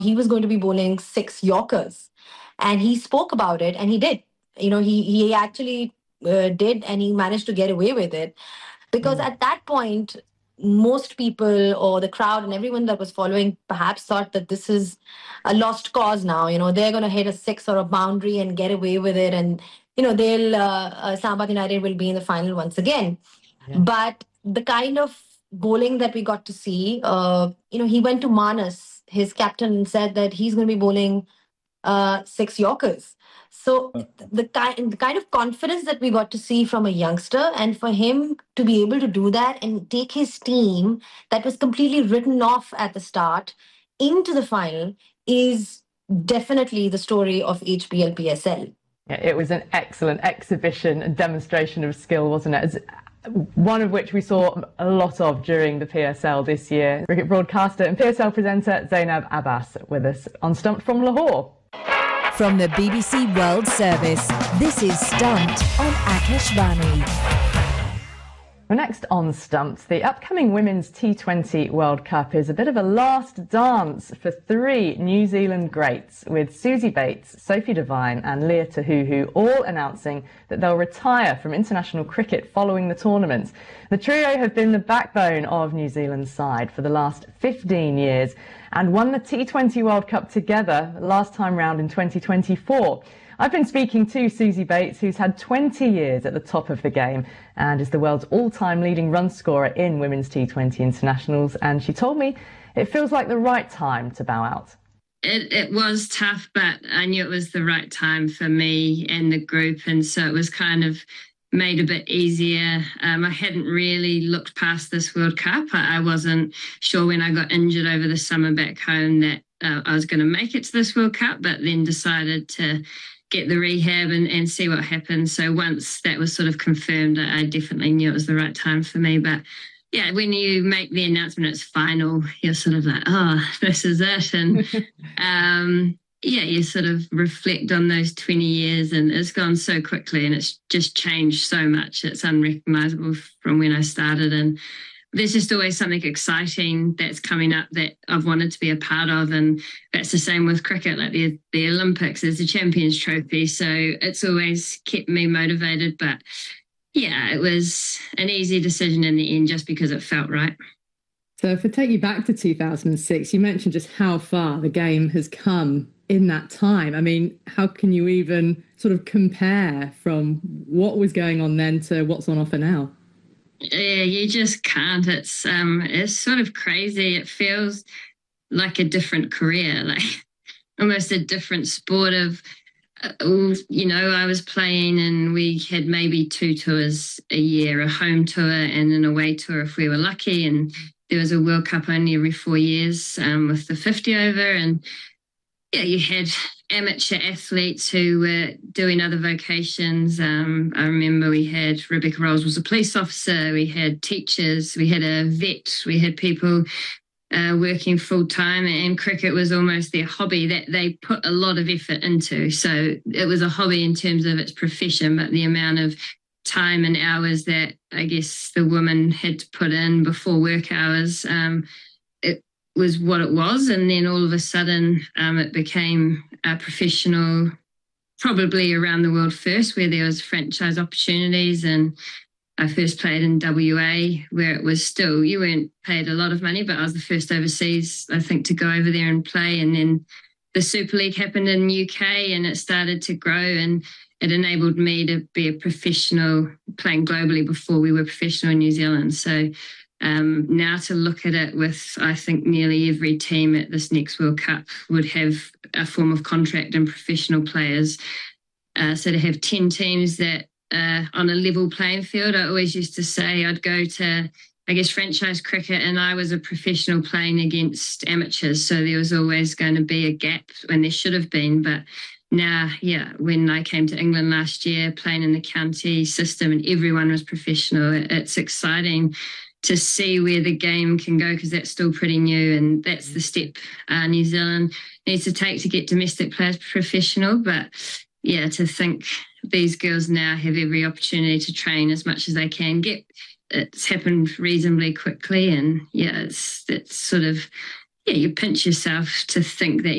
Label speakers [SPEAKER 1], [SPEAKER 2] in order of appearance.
[SPEAKER 1] he was going to be bowling 6 Yorkers. And he spoke about it, and he did. He actually did, and he managed to get away with it. Because at that point, most people or the crowd and everyone that was following perhaps thought that this is a lost cause now. They're going to hit a six or a boundary and get away with it. And, Islamabad United will be in the final once again. Yeah. But the kind of bowling that we got to see, he went to Manas, his captain, and said that he's going to be bowling 6 Yorkers. So the kind of confidence that we got to see from a youngster, and for him to be able to do that and take his team that was completely written off at the start into the final is definitely the story of HBL PSL.
[SPEAKER 2] Yeah, it was an excellent exhibition and demonstration of skill, wasn't it? One of which we saw a lot of during the PSL this year. Cricket broadcaster and PSL presenter Zainab Abbas with us on Stumped from Lahore.
[SPEAKER 3] From the BBC World Service, this is Stumped on Akashvani.
[SPEAKER 2] Well, next on Stumped, the upcoming Women's T20 World Cup is a bit of a last dance for 3 New Zealand greats, with Suzie Bates, Sophie Devine and Leah Tahuhu all announcing that they'll retire from international cricket following the tournament. The trio have been the backbone of New Zealand's side for the last 15 years and won the T20 World Cup together last time round in 2024. I've been speaking to Suzie Bates, who's had 20 years at the top of the game and is the world's all-time leading run scorer in women's T20 internationals. And she told me it feels like the right time to bow out.
[SPEAKER 4] It was tough, but I knew it was the right time for me and the group. And so it was kind of made a bit easier. I hadn't really looked past this World Cup. I wasn't sure when I got injured over the summer back home that I was going to make it to this World Cup, but then decided to get the rehab and see what happens. So once that was sort of confirmed, I definitely knew it was the right time for me. But yeah, when you make the announcement it's final, you're sort of like, oh, this is it. And yeah, you sort of reflect on those 20 years and it's gone so quickly and it's just changed so much. It's unrecognisable from when I started. And there's just always something exciting that's coming up that I've wanted to be a part of. And that's the same with cricket, like the Olympics, there's the Champions Trophy. So it's always kept me motivated. But yeah, it was an easy decision in the end just because it felt right.
[SPEAKER 5] So if I take you back to 2006, you mentioned just how far the game has come in that time. I mean, how can you even sort of compare from what was going on then to what's on offer now?
[SPEAKER 4] Yeah, you just can't. It's sort of crazy. It feels like a different career, like almost a different sport of, I was playing and we had maybe 2 tours a year, a home tour and an away tour if we were lucky. And there was a World Cup only every 4 years with the 50 over. And yeah, you had amateur athletes who were doing other vocations. I remember we had Rebecca Rolls was a police officer, we had teachers, we had a vet, we had people working full time, and cricket was almost their hobby that they put a lot of effort into. So it was a hobby in terms of its profession, but the amount of time and hours that I guess the women had to put in before work hours, it was what it was. And then all of a sudden it became a professional, probably around the world first, where there was franchise opportunities. And I first played in WA, where it was still, you weren't paid a lot of money, but I was the first overseas, I think, to go over there and play. And then the Super League happened in UK and it started to grow, and it enabled me to be a professional playing globally before we were professional in New Zealand. So now to look at it with, I think, nearly every team at this next World Cup would have a form of contract and professional players. So to have 10 teams that on a level playing field, I always used to say I'd go to, I guess, franchise cricket, and I was a professional playing against amateurs. So there was always going to be a gap when there should have been. But now, yeah, when I came to England last year, playing in the county system and everyone was professional, it's exciting to see where the game can go, because that's still pretty new, and that's the step New Zealand needs to take to get domestic players professional. But yeah, to think these girls now have every opportunity to train as much as they can get, it's happened reasonably quickly. And yeah, it's sort of, you pinch yourself to think that